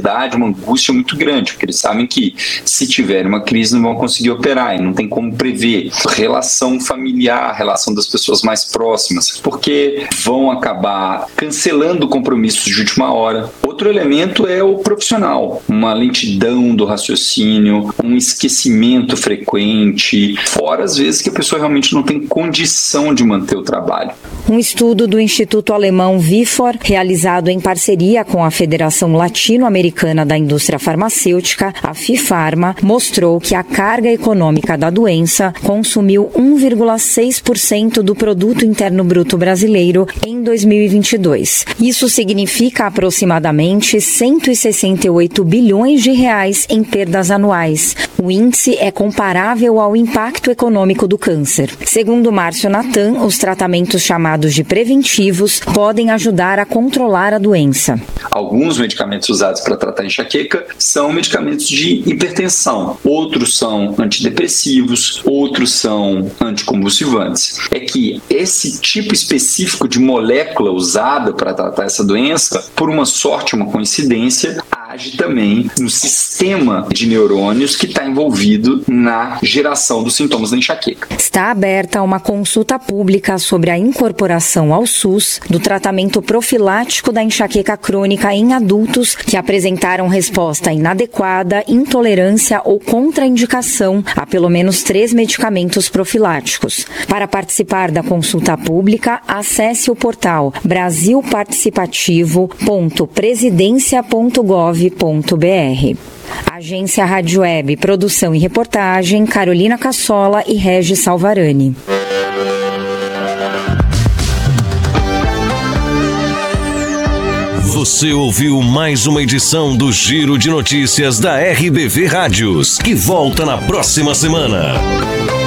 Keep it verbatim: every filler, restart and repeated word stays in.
ansiedade, uma angústia muito grande, porque eles sabem que se tiver uma crise não vão conseguir operar e não tem como prever. Relação familiar, relação das pessoas mais próximas, porque vão acabar cancelando compromissos de última hora. Outro elemento é o profissional, uma lentidão do raciocínio, um esquecimento frequente, fora às vezes que a pessoa realmente não tem condição de manter o trabalho. Um estudo do Instituto Alemão Vifor, realizado em parceria com a Federação Latino-Americana da Indústria Farmacêutica, a FIFARMA, mostrou que a carga econômica da doença consumiu um vírgula seis por cento do produto interno bruto brasileiro em dois mil e vinte e dois. Isso significa aproximadamente cento e sessenta e oito bilhões de reais em perdas anuais. O índice é comparável ao impacto econômico do câncer. Segundo Márcio Natan, os tratamentos chamados de preventivos podem ajudar a controlar a doença. Alguns medicamentos usados para tratar enxaqueca são medicamentos de hipertensão, outros são antidepressivos, outros são anticonvulsivantes. É que esse tipo específico de molécula usada para tratar essa doença, por uma sorte, uma coincidência, age também no sistema de neurônios que está envolvido na geração dos sintomas da enxaqueca. Está aberta uma consulta pública sobre a incorporação ao SUS do tratamento profilático da enxaqueca crônica em adultos que apresentaram resposta inadequada, intolerância ou contraindicação a pelo menos três medicamentos profiláticos. Para participar da consulta pública, acesse o portal brasil participativo ponto presidência ponto gov ponto br. Agência Rádio Web, produção e reportagem, Carolina Cassola e Regis Salvarani. Você ouviu mais uma edição do Giro de Notícias da R B V Rádios, que volta na próxima semana.